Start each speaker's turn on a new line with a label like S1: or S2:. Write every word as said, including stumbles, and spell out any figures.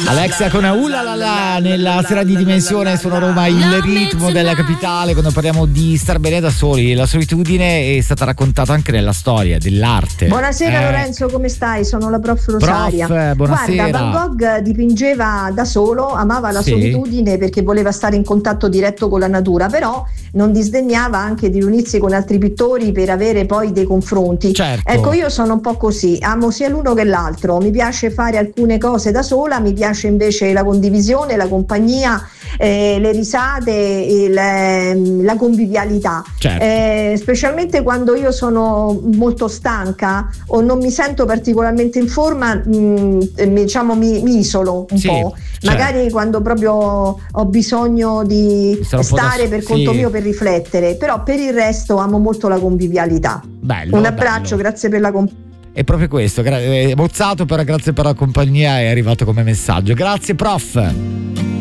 S1: Alexia con Ula la la nella sera di Dimensione Sono Roma, il ritmo della capitale. Quando parliamo di star bene da soli, la solitudine è stata raccontata anche nella storia dell'arte.
S2: Buonasera
S1: eh.
S2: Lorenzo, come stai? Sono la prof Rosaria.
S1: Prof, buonasera.
S2: Guarda, Van Gogh dipingeva da solo, amava la
S1: Sì.
S2: solitudine perché voleva stare in contatto diretto con la natura, però non disdegnava anche di riunirsi con altri pittori per avere poi dei confronti.
S1: Certo.
S2: Ecco, io sono un po' così, amo sia l'uno che l'altro, mi piace fare alcune cose da sola, mi piace invece la condivisione, la compagnia, eh, le risate, il, eh, la convivialità.
S1: Certo.
S2: Eh, specialmente quando io sono molto stanca o non mi sento particolarmente in forma, mh, diciamo mi, mi isolo un
S1: Sì,
S2: po',
S1: certo.
S2: magari quando proprio ho bisogno di
S1: Stare un po' da-
S2: stare per conto
S1: sì.
S2: mio per riflettere, però per il resto amo molto la convivialità.
S1: Bello,
S2: Un abbraccio,
S1: bello.
S2: grazie per la compagnia.
S1: È proprio questo, gra- è bozzato, però grazie per la compagnia, è arrivato come messaggio. Grazie prof.